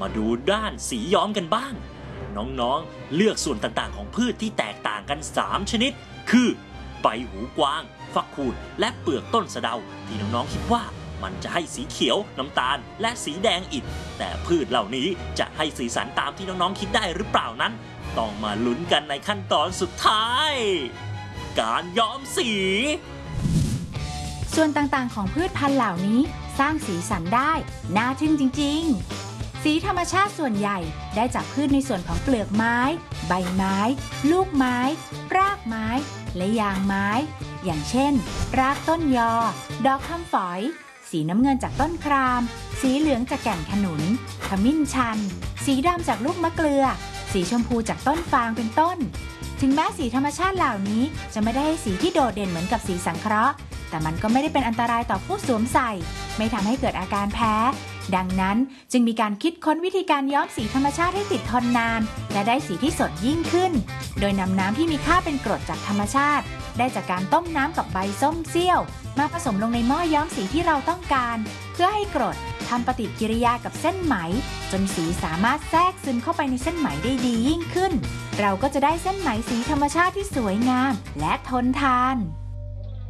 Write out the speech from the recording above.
มาดูด้านสีย้อมกันบ้าง น้องๆเลือกส่วนต่างๆของพืชที่แตกต่างกัน3ชนิดคือใบหูกวางฟักคูดและเปลือกต้นสะเดาที่น้องๆคิดว่ามันจะให้สีเขียวน้ำตาลและสีแดงอิฐแต่พืชเหล่านี้จะให้สีสันตามที่น้องๆคิดได้หรือเปล่านั้นต้องมาลุ้นกันในขั้นตอนสุดท้ายการย้อมสีส่วนต่างๆของพืชพันธุ์เหล่านี้สร้างสีสันได้น่าทึ่งจริงๆสีธรรมชาติส่วนใหญ่ได้จากพืชในส่วนของเปลือกไม้ใบไม้ลูกไม้รากไม้และยางไม้อย่างเช่นรากต้นยอดอกคำฝอยสีน้ำเงินจากต้นครามสีเหลืองจากแก่นขนุนขมิ้นชันสีดำจากลูกมะเกลือสีชมพูจากต้นฟางเป็นต้นถึงแม้สีธรรมชาติเหล่านี้จะไม่ได้ให้สีที่โดดเด่นเหมือนกับสีสังเคราะห์แต่มันก็ไม่ได้เป็นอันตรายต่อผู้สวมใส่ไม่ทำให้เกิดอาการแพ้ดังนั้นจึงมีการคิดค้นวิธีการย้อมสีธรรมชาติให้ติดทนนานและได้สีที่สดยิ่งขึ้นโดยนำน้ำที่มีค่าเป็นกรดจากธรรมชาติได้จากการต้มน้ำกับใบส้มเสี้ยวมาผสมลงในหม้อย้อมสีที่เราต้องการเพื่อให้กรดทำปฏิกิริยากับเส้นไหมจนสีสามารถแทรกซึมเข้าไปในเส้นไหมได้ดียิ่งขึ้นเราก็จะได้เส้นไหมสีธรรมชาติที่สวยงามและทนทาน